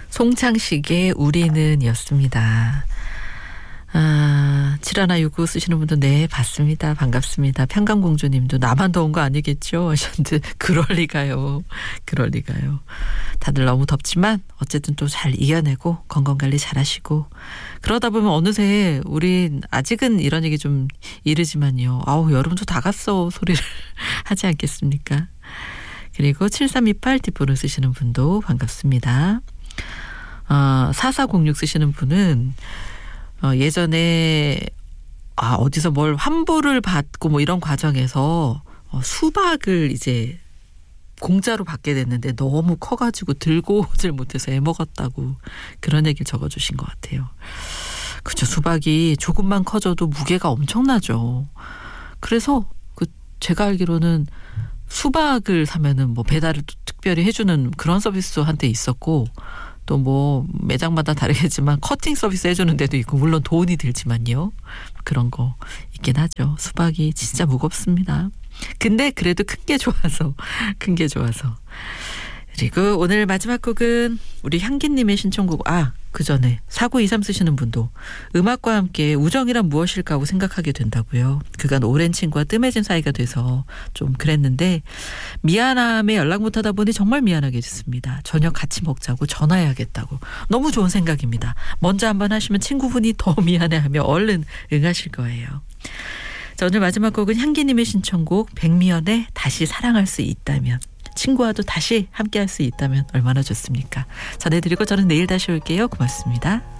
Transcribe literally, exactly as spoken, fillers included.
송창식의 우리는 이었습니다. 아, 칠하나육구 쓰시는 분도 네 봤습니다. 반갑습니다. 평강공주님도 나만 더운 거 아니겠죠 하셨는데 그럴 리가요. 그럴 리가요. 다들 너무 덥지만 어쨌든 또 잘 이겨내고 건강관리 잘하시고 그러다 보면 어느새 우린 아직은 이런 얘기 좀 이르지만요. 아우 여름도 다 갔어 소리를 하지 않겠습니까? 그리고 칠삼이팔 뒷번호 쓰시는 분도 반갑습니다. 어, 사사공육 쓰시는 분은 어, 예전에 아 어디서 뭘 환불을 받고 뭐 이런 과정에서 어, 수박을 이제 공짜로 받게 됐는데 너무 커가지고 들고 오질 못해서 애먹었다고 그런 얘기를 적어주신 것 같아요. 그렇죠. 수박이 조금만 커져도 무게가 엄청나죠. 그래서 그 제가 알기로는 수박을 사면은 뭐 배달을 또 특별히 해주는 그런 서비스도 한때 있었고 또 뭐 매장마다 다르겠지만 커팅 서비스 해주는 데도 있고 물론 돈이 들지만요. 그런 거 있긴 하죠. 수박이 진짜 무겁습니다. 근데 그래도 큰 게 좋아서 큰 게 좋아서 그리고 오늘 마지막 곡은 우리 향기님의 신청곡 아 그 전에 사구이삼 쓰시는 분도 음악과 함께 우정이란 무엇일까 하고 생각하게 된다고요. 그간 오랜 친구와 뜸해진 사이가 돼서 좀 그랬는데 미안함에 연락 못하다 보니 정말 미안하게 됐습니다. 저녁 같이 먹자고 전화해야겠다고. 너무 좋은 생각입니다. 먼저 한번 하시면 친구분이 더 미안해하며 얼른 응하실 거예요. 자, 오늘 마지막 곡은 향기님의 신청곡 백미연의 다시 사랑할 수 있다면 친구와도 다시 함께할 수 있다면 얼마나 좋습니까? 전해드리고 저는 내일 다시 올게요. 고맙습니다.